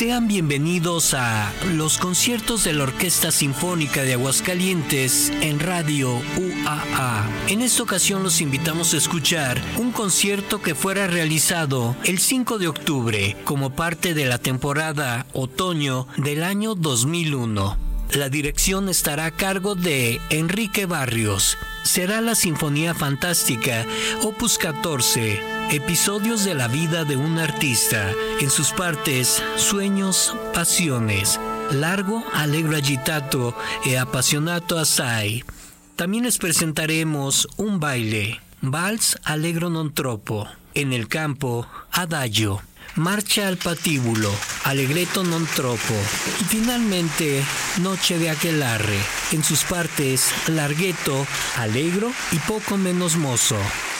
Sean bienvenidos a los conciertos de la Orquesta Sinfónica de Aguascalientes en Radio UAA. En esta ocasión los invitamos a escuchar un concierto que fuera realizado el 5 de octubre como parte de la temporada otoño del año 2001. La dirección estará a cargo de Enrique Barrios. Será la Sinfonía Fantástica, Opus 14, episodios de la vida de un artista, en sus partes, sueños, pasiones, largo, allegro agitato e appassionato assai. También les presentaremos un baile, Vals allegro non troppo, en el campo, Adagio, Marcha al patíbulo, Allegretto non troppo, y finalmente Noche de Aquelarre, en sus partes larghetto, allegro y poco menos mozo.